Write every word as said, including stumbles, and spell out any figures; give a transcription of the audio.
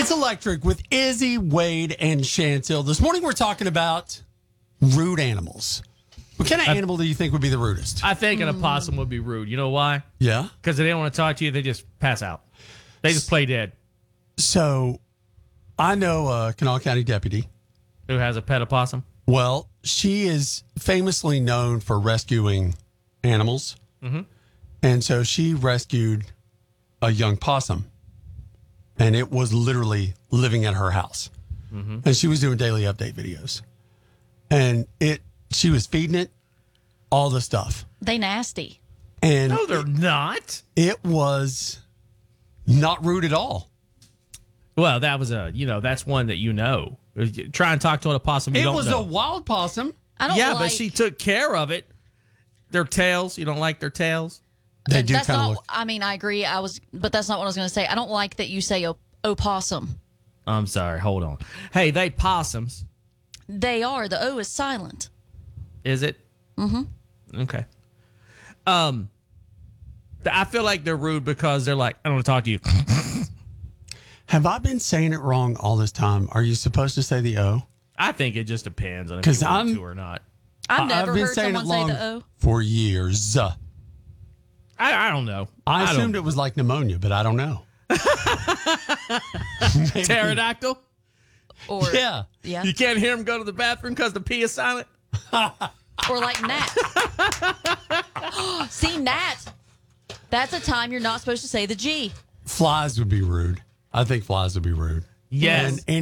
It's Electric with Izzy, Wade, and Chantel. This morning we're talking about rude animals. What kind of I, animal do you think would be the rudest? I think an opossum would be rude. You know why? Yeah? Because they don't want to talk to you. They just pass out. They just play dead. So, I know a Kanawha County deputy. Who has a pet opossum? Well, she is famously known for rescuing animals. Mm-hmm. And so she rescued a young possum. And it was literally living at her house. Mm-hmm. And she was doing daily update videos. And it, she was feeding it all the stuff. They nasty. And No, they're it, not. it was not rude at all. Well, that was a, you know, that's one that you know. Try and talk to an opossum you It don't was know. a wild possum. I don't yeah, like, but she took care of it. Their tails, you don't like their tails? They do that's kind of not, look. I mean, I agree. I was, but that's not what I was going to say. I don't like that you say op- opossum. I'm sorry, hold on. Hey, they possums. They are. The O is silent. Is it? Mm-hmm. Okay. Um, I feel like they're rude because they're like, I don't want to talk to you. Have I been saying it wrong all this time? Are you supposed to say the O? I think it just depends on if 'Cause you want I'm- to or not. I've never been heard saying someone it say long the O. for years. Uh, I, I don't know. I, I assumed don't. it was like pneumonia, but I don't know. Maybe- Pterodactyl? Or, Yeah. yeah. You can't hear him go to the bathroom because the P is silent? Or like gnat. See, gnat. That's a time you're not supposed to say the G. Flies would be rude. I think flies would be rude. Yes. And